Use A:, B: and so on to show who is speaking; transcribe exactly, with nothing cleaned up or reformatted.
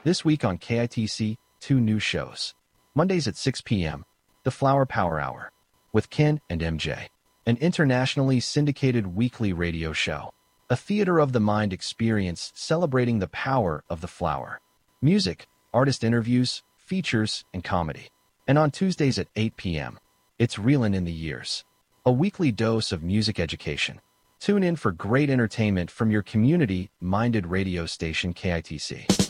A: This week on K I T C, two new shows. Mondays at six p m, The Flower Power Hour, with Ken and M J, an internationally syndicated weekly radio show. A theater of the mind experience celebrating the power of the flower. Music, artist interviews, features, and comedy. And on Tuesdays at eight p m, it's Reelin' in the Years, a weekly dose of music education. Tune in for great entertainment from your community-minded radio station K I T C.